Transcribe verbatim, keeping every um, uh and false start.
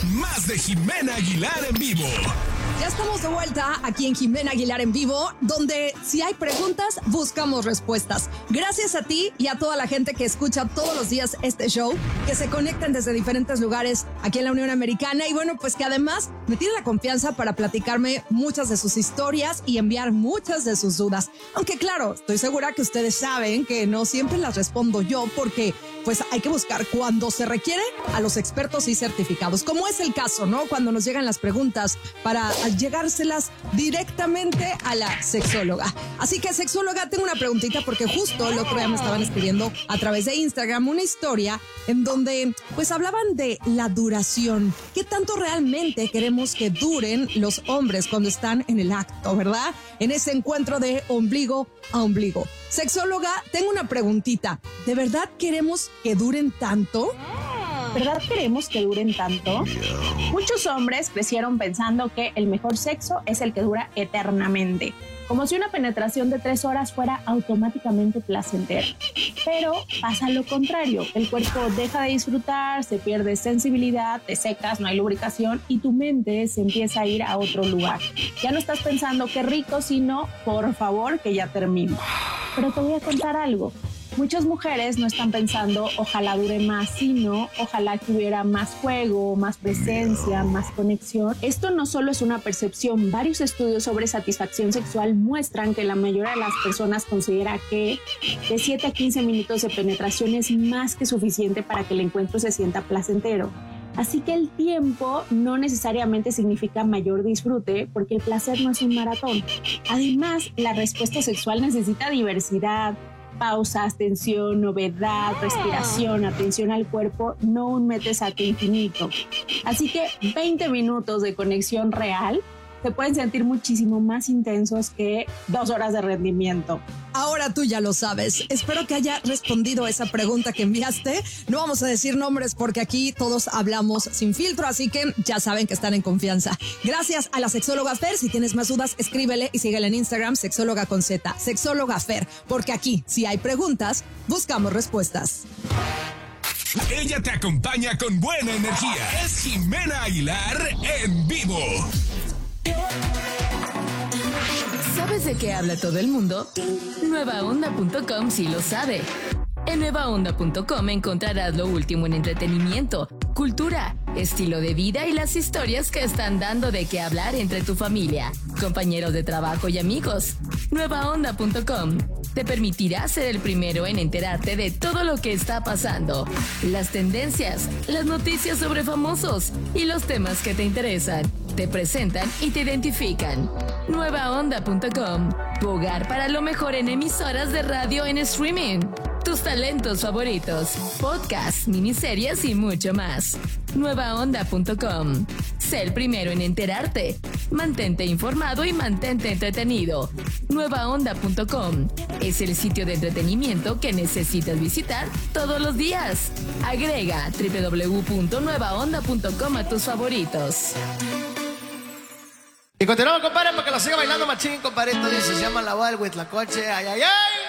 más de Jimena Aguilar en vivo. Ya estamos de vuelta aquí en Jimena Aguilar en vivo, donde si hay preguntas, buscamos respuestas. Gracias a ti y a toda la gente que escucha todos los días este show, que se conectan desde diferentes lugares aquí en la Unión Americana y bueno, pues que además me tiene la confianza para platicarme muchas de sus historias y enviar muchas de sus dudas. Aunque claro, estoy segura que ustedes saben que no siempre las respondo yo porque pues hay que buscar cuando se requiere a los expertos y certificados, como es el caso, ¿no? Cuando nos llegan las preguntas para llegárselas directamente a la sexóloga. Así que, sexóloga, tengo una preguntita porque justo el otro día me estaban escribiendo a través de Instagram una historia en donde pues hablaban de la duración. ¿Qué tanto realmente queremos que duren los hombres cuando están en el acto, verdad? En ese encuentro de ombligo a ombligo. Sexóloga, tengo una preguntita. ¿De verdad queremos que duren tanto? ¿Verdad queremos que duren tanto? Muchos hombres crecieron pensando que el mejor sexo es el que dura eternamente, como si una penetración de tres horas fuera automáticamente placentera. Pero pasa lo contrario, el cuerpo deja de disfrutar, se pierde sensibilidad, te secas, no hay lubricación y tu mente se empieza a ir a otro lugar. Ya no estás pensando qué rico, sino por favor que ya termine. Pero te voy a contar algo. Muchas mujeres no están pensando ojalá dure más, sino ojalá que hubiera más juego, más presencia, más conexión. Esto no solo es una percepción. Varios estudios sobre satisfacción sexual muestran que la mayoría de las personas considera que de siete a quince minutos de penetración es más que suficiente para que el encuentro se sienta placentero. Así que el tiempo no necesariamente significa mayor disfrute porque el placer no es un maratón. Además, la respuesta sexual necesita diversidad, pausas, tensión, novedad, respiración, atención al cuerpo, no un mete-saque infinito. Así que veinte minutos de conexión real se pueden sentir muchísimo más intensos que dos horas de rendimiento. Ahora tú ya lo sabes. Espero que haya respondido esa pregunta que enviaste. No vamos a decir nombres porque aquí todos hablamos sin filtro, así que ya saben que están en confianza. Gracias a la sexóloga Fer. Si tienes más dudas, escríbele y síguele en Instagram, sexóloga con Z, sexóloga Fer, porque aquí, si hay preguntas, buscamos respuestas. Ella te acompaña con buena energía. Es Jimena Aguilar en vivo. ¿Sabes de qué habla todo el mundo? nueva onda punto com sí lo sabe. En nueva onda punto com encontrarás lo último en entretenimiento, cultura, estilo de vida y las historias que están dando de qué hablar entre tu familia, compañeros de trabajo y amigos. nueva onda punto com te permitirá ser el primero en enterarte de todo lo que está pasando, las tendencias, las noticias sobre famosos y los temas que te interesan. Te presentan y te identifican. nueva onda punto com, tu hogar para lo mejor en emisoras de radio en streaming. Tus talentos favoritos, podcasts, miniseries y mucho más. nueva onda punto com. Sé el primero en enterarte. Mantente informado y mantente entretenido. nueva onda punto com es el sitio de entretenimiento que necesitas visitar todos los días. Agrega doble u doble u doble u punto nueva onda punto com a tus favoritos. Y continuamos, compadre, para que lo siga bailando machín, compadre. Esto se llama La Boda del Huitlacoche. ¡Ay, ay, ay!